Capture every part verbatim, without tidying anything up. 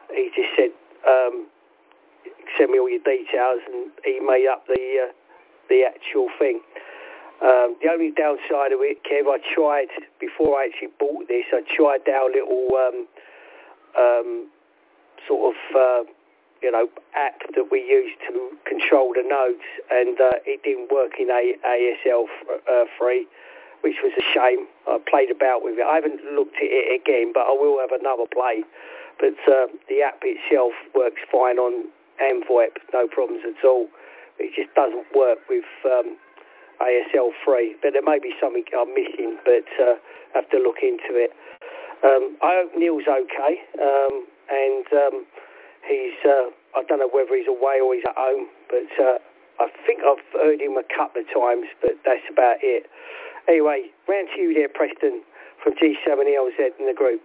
he just said, um, send me all your details, and he made up the uh, the actual thing. Um, the only downside of it, Kev, I tried, before I actually bought this, I tried our little um, um, sort of, uh, you know, app that we use to control the nodes, and uh, it didn't work in A S L three, which was a shame. I played about with it. I haven't looked at it again, but I will have another play. But uh, the app itself works fine on Envoy, no problems at all. It just doesn't work with um, A S L three, but there may be something I'm missing, but uh, have to look into it. Um, I hope Neil's okay, um, and um, he's, uh, I don't know whether he's away or he's at home, but uh, I think I've heard him a couple of times, but that's about it. Anyway, round to you there, Preston, from G seven E L Z in the group.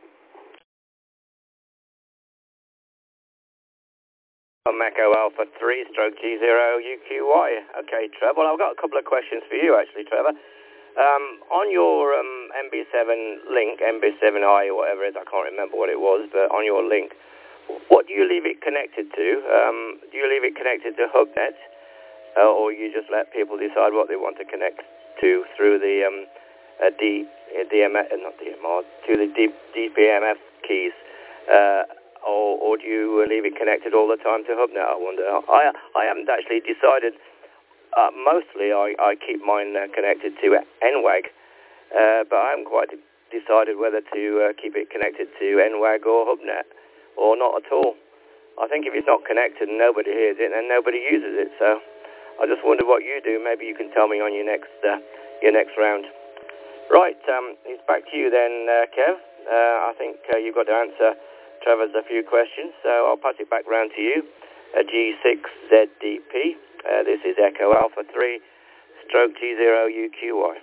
I'm Echo Alpha three, stroke G zero U Q Y. Okay, Trevor. Well, I've got a couple of questions for you, actually, Trevor. Um, on your um, M B seven link, M B seven I or whatever it is, I can't remember what it was, but on your link, what do you leave it connected to? Um, do you leave it connected to HubNet, uh, or you just let people decide what they want to connect to through the um, uh, D, uh, D M F, uh, not D M R, to the D, DPMF keys? Uh, Or, or do you leave it connected all the time to HubNet? I wonder. I I haven't actually decided. Uh, mostly, I, I keep mine uh, connected to N WAG, uh, but I haven't quite decided whether to uh, keep it connected to N WAG or HubNet, or not at all. I think if it's not connected and nobody hears it, then nobody uses it. So I just wonder what you do. Maybe you can tell me on your next uh, your next round. Right, um, it's back to you then, uh, Kev. Uh, I think uh, you've got to answer Trevor's a few questions, so I'll pass it back round to you. Uh, G six Z D P. Uh, this is Echo Alpha three, stroke G zero U Q Y.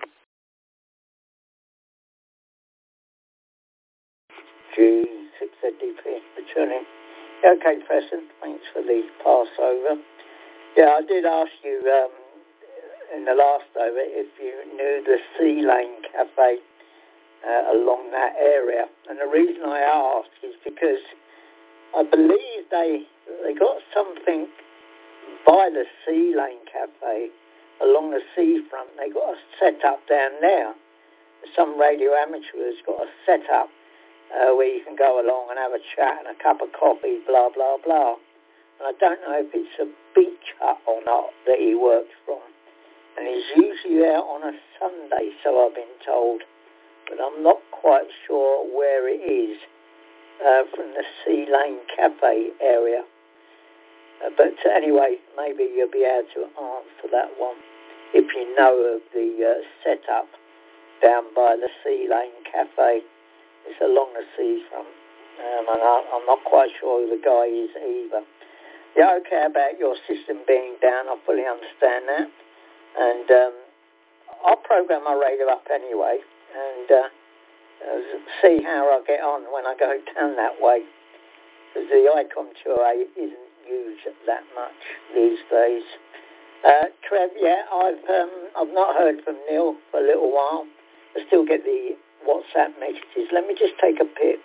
G six Z D P, returning. Okay, Preston, thanks for the passover. Yeah, I did ask you um, in the last over if you knew the Sea Lane Cafe Uh, along that area, and the reason I ask is because I believe they they got something by the Sea Lane Cafe along the seafront. They got a set up down there. Some radio amateurs got a set up uh, where you can go along and have a chat and a cup of coffee, blah blah blah. And I don't know if it's a beach hut or not that he works from, and he's usually there on a Sunday, so I've been told. But I'm not quite sure where it is uh, from the Sea Lane Cafe area. Uh, but anyway, maybe you'll be able to answer that one if you know of the uh, setup down by the Sea Lane Cafe. It's along the seafront, um, and I, I'm not quite sure who the guy is either. Yeah, okay, about your system being down, I fully understand that. And um, I'll program my radio up anyway, and uh, uh, see how I get on when I go down that way, because the Icom two oh eight isn't used that much these days. Uh, Trev, yeah, I've um, I've not heard from Neil for a little while. I still get the WhatsApp messages. Let me just take a pip.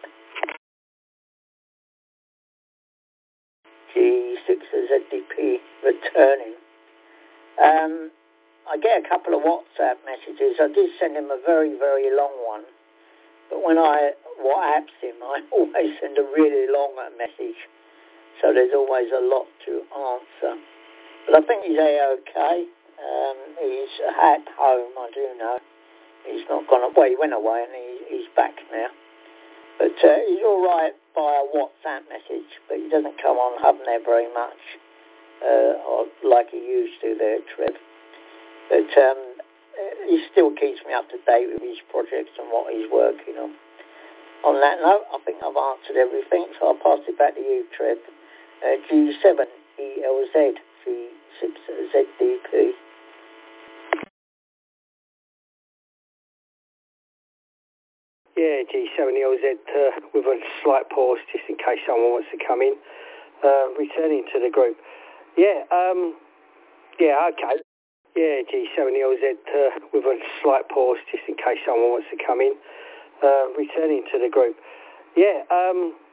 G six Z D P returning. Um, I get a couple of WhatsApp messages. I did send him a very, very long one. But when I WhatsApp him, I always send a really long message. So there's always a lot to answer. But I think he's A-okay. Um, he's at home, I do know. He's not gone away. He went away and he, he's back now. But uh, he's all right by a WhatsApp message, but he doesn't come on HubNet very much, uh, or like he used to there, Trev. But um, he still keeps me up to date with his projects and what he's working on. On that note, I think I've answered everything, so I'll pass it back to you, Trev. Uh, G seven E L Z, G six Z D P. Yeah, G seven E L Z uh, with a slight pause just in case someone wants to come in. Uh, returning to the group. Yeah, um, yeah, okay. Yeah, G seven E L Z uh, with a slight pause just in case someone wants to come in. Uh, returning to the group. Yeah, um,